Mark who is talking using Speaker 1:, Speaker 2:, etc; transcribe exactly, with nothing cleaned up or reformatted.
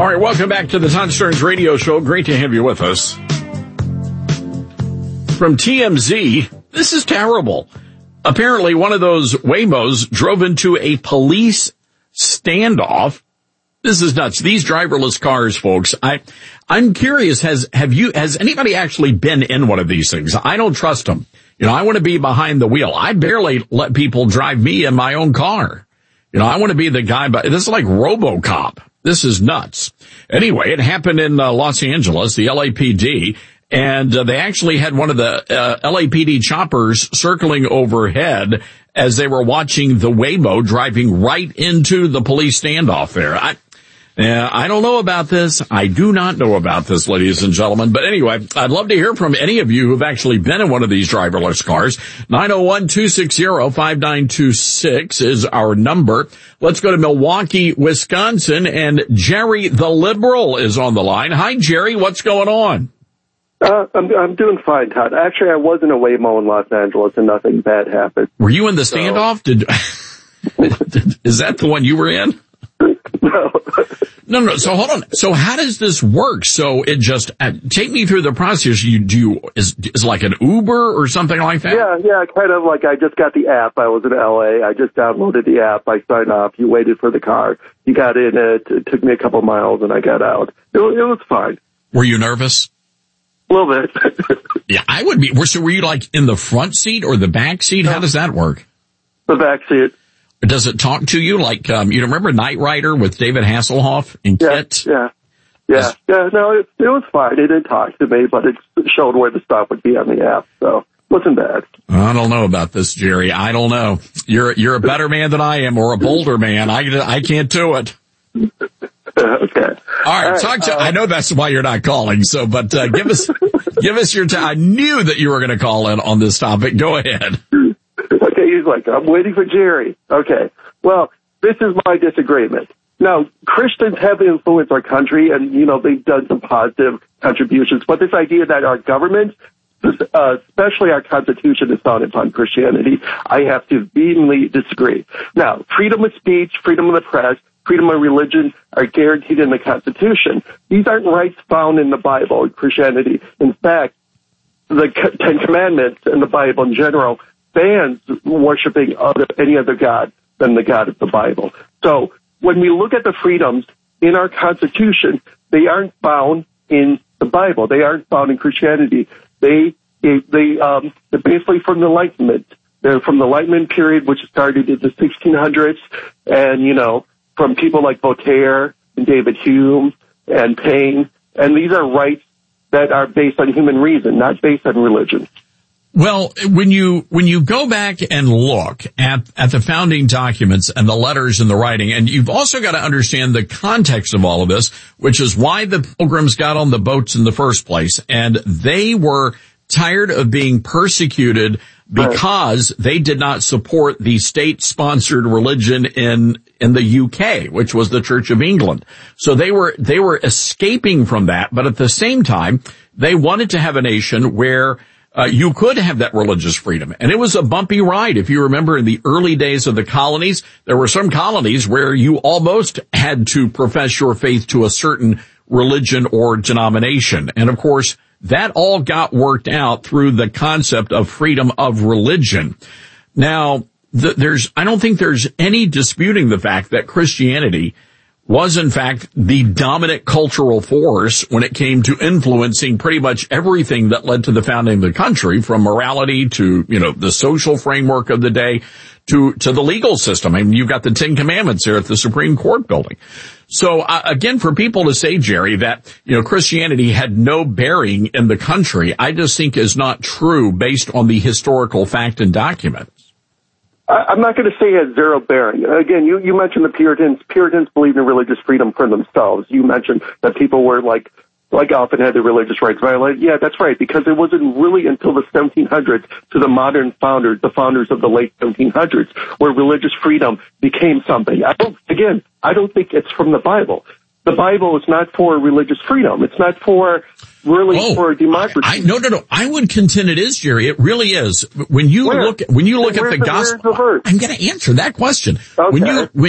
Speaker 1: All right, welcome back to the Todd Stearns Radio Show. Great to have you with us. From T M Z, this is terrible. Apparently, one of those Waymos drove into a police standoff. This is nuts. These driverless cars, folks. I, I'm curious, has, have you, has anybody actually been in one of these things? I don't trust them. You know, I want to be behind the wheel. I barely let people drive me in my own car. You know, I want to be the guy, but this is like RoboCop. This is nuts. Anyway, it happened in uh, Los Angeles, the L A P D, and uh, they actually had one of the uh, L A P D choppers circling overhead as they were watching the Waymo driving right into the police standoff there. I, uh, I don't know about this. I do not know about this, ladies and gentlemen. But anyway, I'd love to hear from any of you who've actually been in one of these driverless cars. nine oh one, two six zero, five nine two six is our number. Let's go to Milwaukee, Wisconsin, and Jerry the Liberal is on the line. Hi, Jerry. What's going on?
Speaker 2: Uh, I'm, I'm doing fine, Todd. Actually, I was in a Waymo in Los Angeles, and nothing bad happened.
Speaker 1: Were you in the standoff? So. Did, is that the one you were in?
Speaker 2: No.
Speaker 1: No, no. So hold on. So how does this work? So it just uh, take me through the process. You do you, is is like an Uber or something like that?
Speaker 2: Yeah, yeah. Kind of like I just got the app. I was in L A. I just downloaded the app. I signed off. You waited for the car. You got in it. It took me a couple miles, and I got out. It, it was fine.
Speaker 1: Were you nervous?
Speaker 2: A little bit.
Speaker 1: Yeah, I would be. So were you like in the front seat or the back seat? How does that work?
Speaker 2: The back seat.
Speaker 1: Does it talk to you like, um, you remember Knight Rider with David Hasselhoff and
Speaker 2: yeah,
Speaker 1: Kit?
Speaker 2: Yeah, yeah, Is, yeah. No, it, it was fine. It didn't talk to me, but it showed where the stop would be on the app, so it wasn't bad.
Speaker 1: I don't know about this, Jerry. I don't know. You're you're a better man than I am, or a bolder man. I I can't do it.
Speaker 2: Okay.
Speaker 1: All right, All right talk to. Uh, I know that's why you're not calling. So, but uh, give us give us your time. I knew that you were going to call in on this topic. Go ahead.
Speaker 2: Okay, he's like, I'm waiting for Jerry. Okay, well, this is my disagreement. Now, Christians have influenced our country, and, you know, they've done some positive contributions, but this idea that our government, uh, especially our Constitution, is founded upon Christianity, I have to vehemently disagree. Now, freedom of speech, freedom of the press, freedom of religion are guaranteed in the Constitution. These aren't rights found in the Bible, in Christianity. In fact, the Ten Commandments and the Bible in general bans worshiping other, any other God than the God of the Bible. So when we look at the freedoms in our Constitution, they aren't found in the Bible. They aren't found in Christianity. They, they, they um, they're basically from the Enlightenment. They're from the Enlightenment period, which started in the sixteen hundreds, and, you know, from people like Voltaire and David Hume and Paine. And these are rights that are based on human reason, not based on religion.
Speaker 1: Well, when you, when you go back and look at, at the founding documents and the letters and the writing, and you've also got to understand the context of all of this, which is why the Pilgrims got on the boats in the first place. And they were tired of being persecuted because they did not support the state-sponsored religion in, in the U K, which was the Church of England. So they were, they were escaping from that, but at the same time, they wanted to have a nation where Uh, you could have that religious freedom. And it was a bumpy ride. If you remember in the early days of the colonies, there were some colonies where you almost had to profess your faith to a certain religion or denomination. And of course, that all got worked out through the concept of freedom of religion. Now, the, there's, I don't think there's any disputing the fact that Christianity was in fact the dominant cultural force when it came to influencing pretty much everything that led to the founding of the country, from morality to, you know, the social framework of the day to, to the legal system. I mean, you've got the Ten Commandments there at the Supreme Court building. So, uh, again, for people to say, Jerry, that, you know, Christianity had no bearing in the country, I just think is not true based on the historical fact and documents.
Speaker 2: I'm not going to say it has zero bearing. Again, you, you mentioned the Puritans. Puritans believed in religious freedom for themselves. You mentioned that people were like, like often had their religious rights violated. Yeah, that's right, because it wasn't really until the seventeen hundreds to the modern founders, the founders of the late seventeen hundreds, where religious freedom became something. I don't, again, I don't think it's from the Bible. The Bible is not for religious freedom. It's not for really
Speaker 1: oh,
Speaker 2: for democracy.
Speaker 1: I, I, no, no, no. I would contend it is, Jerry. It really is. When you
Speaker 2: where?
Speaker 1: look, when you look
Speaker 2: Where's
Speaker 1: at the
Speaker 2: the,
Speaker 1: gospel,
Speaker 2: the
Speaker 1: I'm going to answer that question.
Speaker 2: Okay.
Speaker 1: When you, when